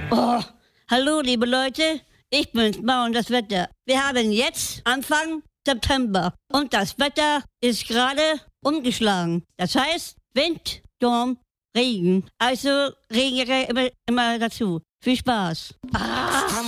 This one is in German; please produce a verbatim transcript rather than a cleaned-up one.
Oh, hallo liebe Leute, ich bin's, Mau und das Wetter. Wir haben jetzt Anfang September und das Wetter ist gerade umgeschlagen. Das heißt Wind, Sturm, Regen. Also Regen immer, immer dazu. Viel Spaß. Ah.